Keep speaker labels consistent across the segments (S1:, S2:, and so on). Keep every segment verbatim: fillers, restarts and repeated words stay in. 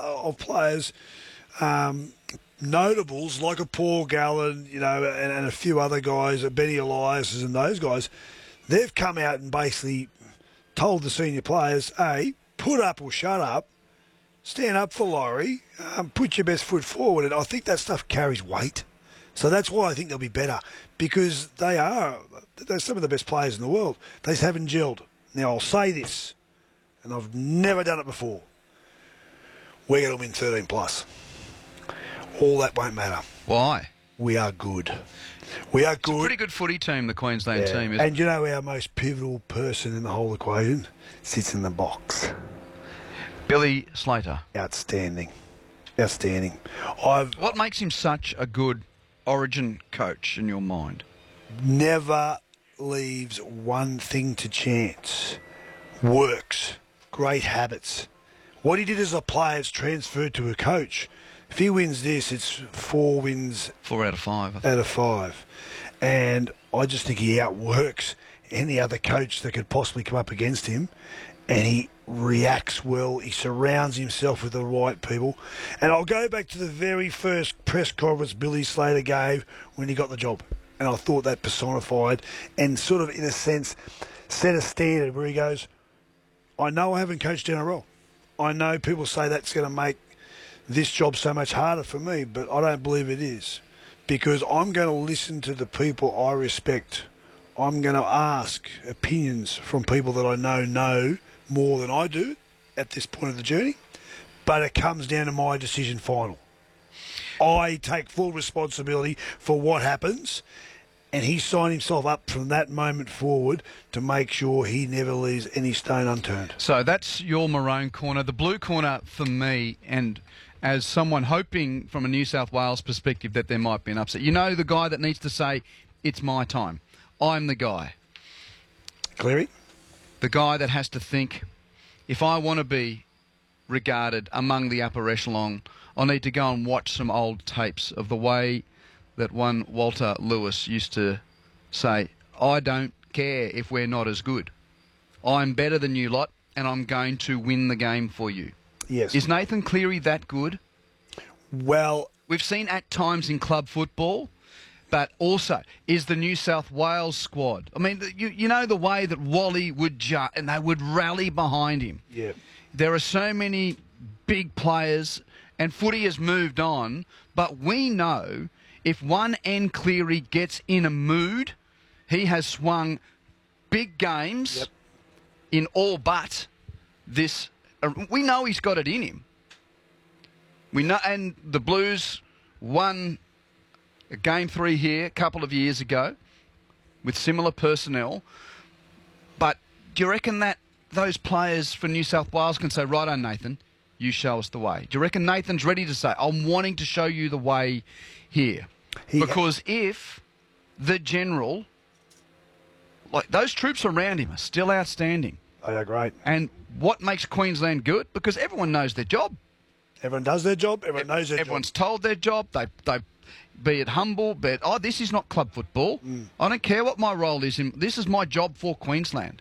S1: of players, um, notables like a Paul Gallen, you know, and, and a few other guys, Benny Elias and those guys, they've come out and basically told the senior players, A, put up or shut up, stand up for Laurie, um, put your best foot forward. And I think that stuff carries weight. So that's why I think they'll be better, because they are they're some of the best players in the world. They just haven't gelled. Now, I'll say this, and I've never done it before. We're going to win thirteen plus. All that won't matter.
S2: Why?
S1: We are good. We are good.
S2: It's a pretty good footy team, the Queensland
S1: yeah.
S2: team. Isn't
S1: And you know our most pivotal person in the whole equation sits in the box.
S2: Billy Slater.
S1: Outstanding. Outstanding. I've
S2: What makes him such a good Origin coach in your mind?
S1: Never leaves one thing to chance. Works. Great habits. What he did as a player is transferred to a coach. If he wins this, it's four wins
S2: Four out of five.
S1: out of five. And I just think he outworks any other coach that could possibly come up against him. And he reacts well. He surrounds himself with the right people. And I'll go back to the very first press conference Billy Slater gave when he got the job. And I thought that personified and sort of, in a sense, set a standard where he goes, I know I haven't coached N R L. I know people say that's going to make this job so much harder for me, but I don't believe it is, because I'm going to listen to the people I respect. I'm going to ask opinions from people that I know know more than I do at this point of the journey, but it comes down to my decision final. I take full responsibility for what happens, and he signed himself up from that moment forward to make sure he never leaves any stone unturned.
S2: So that's your maroon corner. The blue corner for me, and as someone hoping from a New South Wales perspective that there might be an upset, you know, the guy that needs to say, it's my time. I'm the guy.
S1: Cleary?
S2: The guy that has to think, if I want to be regarded among the upper echelon, I need to go and watch some old tapes of the way that one Walter Lewis used to say, I don't care if we're not as good. I'm better than you lot, and I'm going to win the game for you.
S1: Yes.
S2: Is Nathan Cleary that good?
S1: Well,
S2: We've seen at times in club football, but also is the New South Wales squad. I mean, you you know the way that Wally would ju- and they would rally behind him.
S1: yeah.
S2: There are so many big players, and footy has moved on, but we know if one N Cleary gets in a mood, he has swung big games
S1: Yep.
S2: in all but this. Uh, we know he's got it in him. We know, and the Blues won a game three here a couple of years ago with similar personnel. But do you reckon that those players for New South Wales can say, right on, Nathan, you show us the way? Do you reckon Nathan's ready to say, I'm wanting to show you the way here?
S1: He-
S2: Because if the general, like those troops around him are still outstanding.
S1: They are great.
S2: And what makes Queensland good? Because everyone knows their job.
S1: Everyone does their job. Everyone knows their
S2: Everyone's
S1: job.
S2: told their job. They, they, be it humble, be it, oh, this is not club football.
S1: Mm.
S2: I don't care what my role is. In, this is my job for Queensland.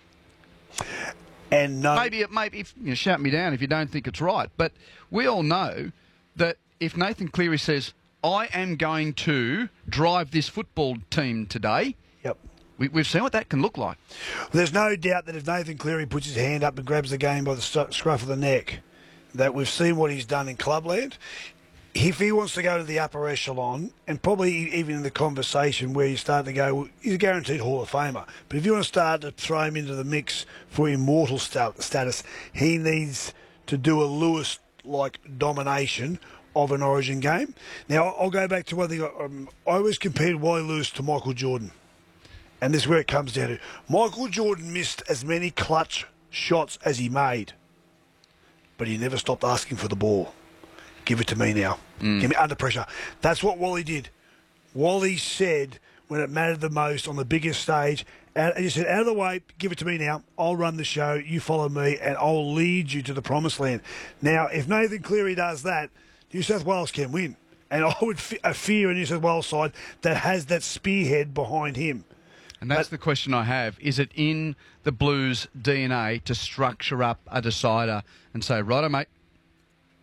S1: And no,
S2: Maybe, it, maybe if, you know, shout me down if you don't think it's right. But we all know that if Nathan Cleary says, I am going to drive this football team today,
S1: Yep.
S2: we, we've seen what that can look like.
S1: There's no doubt that if Nathan Cleary puts his hand up and grabs the game by the st- scruff of the neck, that we've seen what he's done in clubland. If he wants to go to the upper echelon, and probably even in the conversation where you're starting to go, well, he's a guaranteed Hall of Famer. But if you want to start to throw him into the mix for immortal st- status, he needs to do a Lewis-like domination of an Origin game. Now, I'll go back to one thing. Um, I always compared Wally Lewis to Michael Jordan. And this is where it comes down to. Michael Jordan missed as many clutch shots as he made, but he never stopped asking for the ball. Give it to me now. Mm. Give me under pressure. That's what Wally did. Wally said when it mattered the most on the biggest stage, and he said, out of the way, give it to me now. I'll run the show. You follow me, and I'll lead you to the promised land. Now, if Nathan Cleary does that, New South Wales can win. And I would fe- a fear a New South Wales side that has that spearhead behind him.
S2: And that's the question I have. Is it in the Blues' D N A to structure up a decider and say, righto, mate,